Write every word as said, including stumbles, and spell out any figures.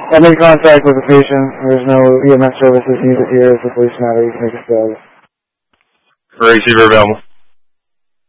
I made contact with the patient. There's no E M S services needed here. It's a police matter. You can make a stay. Receiver available.